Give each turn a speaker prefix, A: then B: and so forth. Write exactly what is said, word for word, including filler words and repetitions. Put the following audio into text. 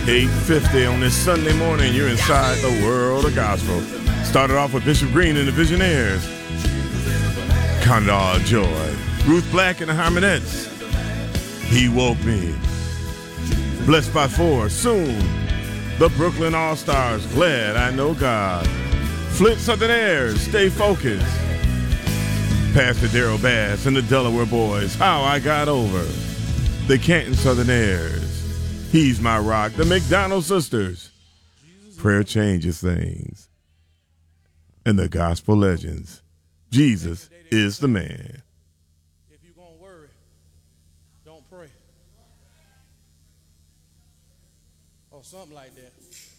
A: eight fifty on this Sunday morning. You're inside the world of gospel. Started off with Bishop Green and the Visionaires. Condor Joy. Ruth Black and the Harmonettes. He Woke Me. Blessed by Four. Soon. The Brooklyn All-Stars. Glad I Know God. Flint Southern Airs. Stay Focused. Pastor Darrell Bass and the Delaware Boys. How I Got Over. The Canton Southern Airs. He's My Rock. The McDonald Sisters. Prayer Changes Things. And the Gospel Legends. Jesus is the man.
B: If you're going to worry, don't pray. Or something like that.